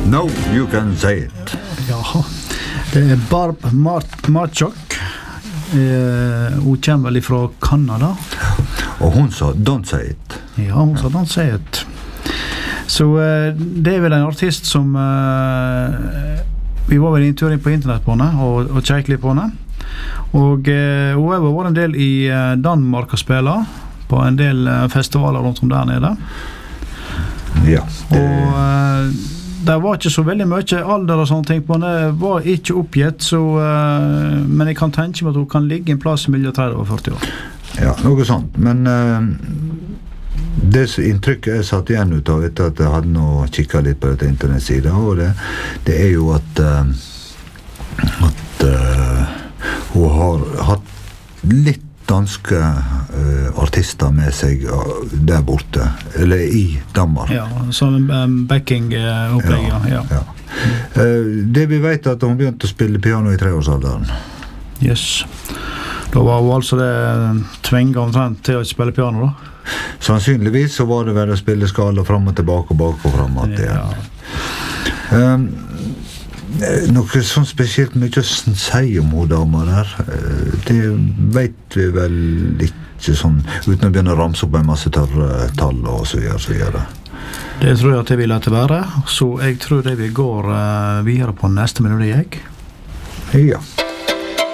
Now you can say it. Ja, det Barb Marchuk. Hun kommer vel fra Kanada. Og hun sa don't say it. Ja, hun sa don't say it. Så det vel en artist som vi var vel en tur inn på internett på henne og kjekk litt på henne. Og hun har vært en del i Danmark og spiller på en del festivaler rundt om der nede. Ja. Og det var ikke så veldig mye alder og sånne ting på henne. Var ikke oppgitt, så, men jeg kan tenke meg at hun kan ligge en plass mellom 30 og 40 år. Ja, noe sånt. Men det inntrykket jeg satt igjen ut av etter at jeg hadde nå kikket litt på dette internettsiden, og det jo at hun har hatt litt danske artister med seg der borte, eller i Danmark. Ja, sånn backing-opplegg, ja. Det vi vet at hun begynte å spille piano i 3-årsalderen. Yes. Da var hun altså det tvinget omtrent til å spille piano da? Sannsynligvis så var det vel å spille skala fram og tilbake og bak og frem igjen. Noe sånn spesielt mye å si om hun dama der, det vet vi vel ikke sånn, uten å begynne å ramse opp en masse tørre tall og så videre. Det tror jeg at jeg vil at det være, så jeg tror det vi går videre på neste melodi, jeg. Ja.